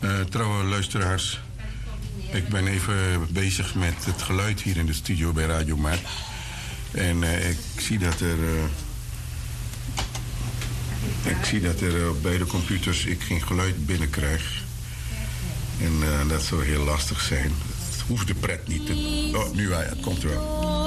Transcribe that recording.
Trouwe luisteraars, ik ben even bezig met het geluid hier in de studio bij Radio Markt. En ik zie dat er op beide computers ik geen geluid binnenkrijg. En dat zou heel lastig zijn. Het hoeft de pret niet te... Oh, nu het komt er wel.